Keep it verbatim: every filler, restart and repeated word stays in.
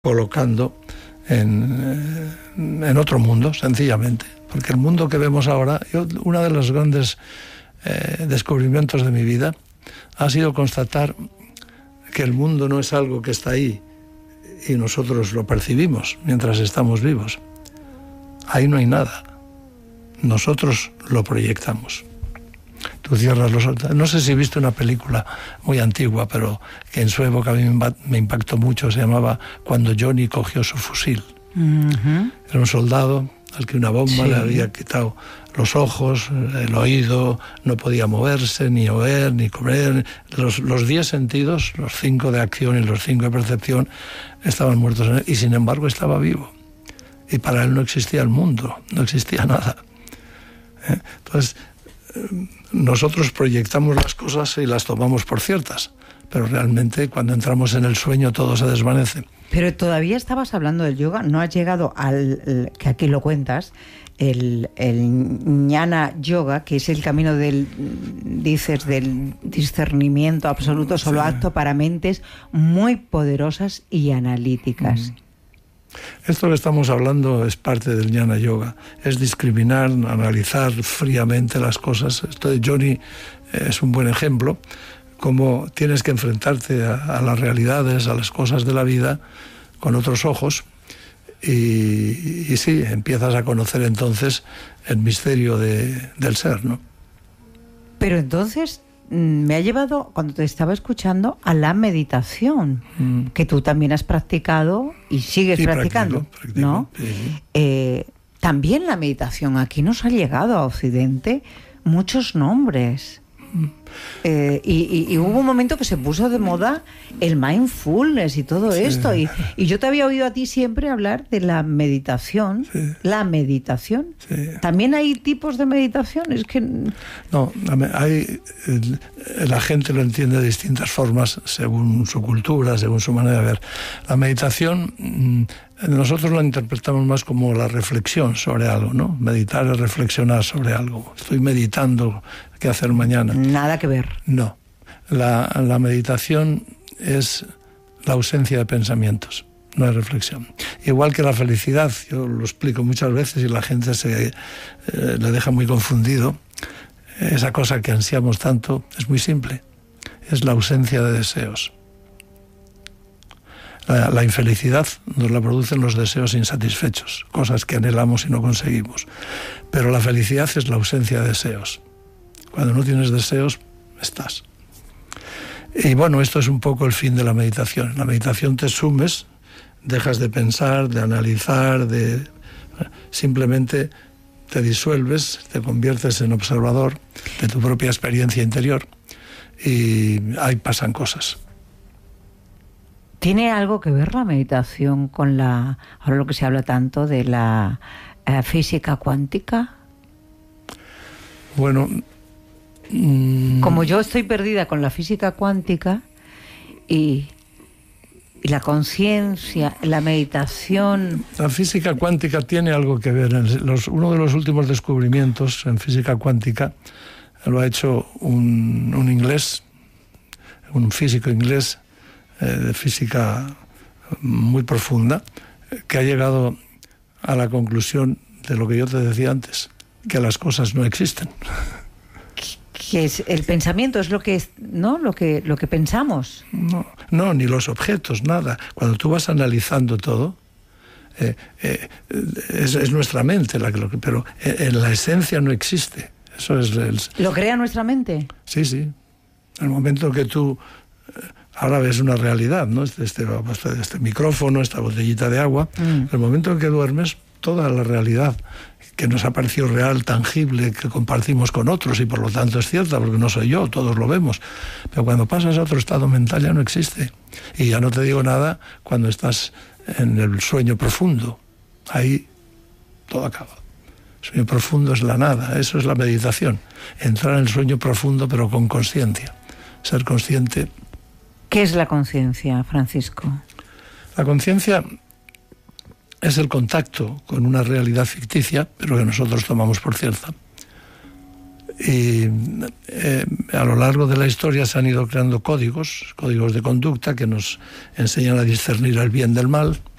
colocando en, en otro mundo, sencillamente. Porque el mundo que vemos ahora, yo, uno de los grandes eh, descubrimientos de mi vida ha sido constatar que el mundo no es algo que está ahí y nosotros lo percibimos mientras estamos vivos. Ahí no hay nada. Nosotros lo proyectamos. Tú cierras los ojos. No sé si viste una película muy antigua, pero que en su época a mí me impactó mucho. Se llamaba Cuando Johnny cogió su fusil. Uh-huh. Era un soldado al que una bomba sí. le había quitado los ojos, el oído, no podía moverse, ni oír, ni comer. Los, los diez sentidos, los cinco de acción y los cinco de percepción, estaban muertos en él, y sin embargo estaba vivo. Y para él no existía el mundo, no existía nada. ¿Eh? Entonces, nosotros proyectamos las cosas y las tomamos por ciertas, pero realmente cuando entramos en el sueño todo se desvanece. Pero todavía estabas hablando del yoga, no has llegado al, que aquí lo cuentas, el, el Jnana Yoga, que es el camino del, dices, del discernimiento absoluto, solo sí. apto para mentes muy poderosas y analíticas. Mm. Esto que estamos hablando es parte del Jnana Yoga, es discriminar, analizar fríamente las cosas. Esto de Johnny es un buen ejemplo, cómo tienes que enfrentarte a, a las realidades, a las cosas de la vida con otros ojos y, y sí, empiezas a conocer entonces el misterio de, del ser, ¿no? Pero entonces me ha llevado, cuando te estaba escuchando, a la meditación, mm. que tú también has practicado y sigues sí, practicando, practico, practico, ¿no? Sí. Eh, también la meditación, aquí nos ha llegado a Occidente muchos nombres. Mm. Eh, y, y, y hubo un momento que se puso de moda el mindfulness y todo sí. esto, y, y yo te había oído a ti siempre hablar de la meditación, sí. la meditación. Sí. También hay tipos de meditación, es que... No, hay, la gente lo entiende de distintas formas según su cultura, según su manera de ver. La meditación, nosotros la interpretamos más como la reflexión sobre algo, ¿no? Meditar es reflexionar sobre algo. Estoy meditando qué hacer mañana. Nada que ver. No. La, la meditación es la ausencia de pensamientos, no es reflexión. Igual que la felicidad, yo lo explico muchas veces y la gente se eh, le deja muy confundido. Esa cosa que ansiamos tanto es muy simple, es la ausencia de deseos. La, la infelicidad nos la producen los deseos insatisfechos, cosas que anhelamos y no conseguimos. Pero la felicidad es la ausencia de deseos. Cuando no tienes deseos, estás. Y bueno, esto es un poco el fin de la meditación. En la meditación te sumes, dejas de pensar, de analizar, de simplemente te disuelves, te conviertes en observador de tu propia experiencia interior y ahí pasan cosas. ¿Tiene algo que ver la meditación con la, ahora lo que se habla tanto de la eh, física cuántica? Bueno, como yo estoy perdida con la física cuántica y, y la conciencia, la meditación... La física cuántica tiene algo que ver. Los, uno de los últimos descubrimientos en física cuántica lo ha hecho un, un inglés, un físico inglés eh, de física muy profunda, que ha llegado a la conclusión de lo que yo te decía antes, que las cosas no existen. Que es el pensamiento, es lo que es, ¿no? Lo que lo que pensamos. No, no, ni los objetos, nada. Cuando tú vas analizando todo, eh, eh, es, es nuestra mente la que lo, pero en la esencia no existe. Eso es el, ¿Lo crea nuestra mente? Sí, sí. En el momento que tú ahora ves una realidad, ¿no? Este, este, este micrófono, esta botellita de agua, mm. en el momento en que duermes, toda la realidad que nos ha parecido real, tangible, que compartimos con otros y por lo tanto es cierta, porque no soy yo, todos lo vemos. Pero cuando pasas a otro estado mental ya no existe. Y ya no te digo nada cuando estás en el sueño profundo. Ahí todo acaba. El sueño profundo es la nada, eso es la meditación. Entrar en el sueño profundo pero con conciencia. Ser consciente. ¿Qué es la conciencia, Francisco? La conciencia es el contacto con una realidad ficticia, pero que nosotros tomamos por cierta. Y eh, a lo largo de la historia se han ido creando códigos, códigos de conducta que nos enseñan a discernir el bien del mal,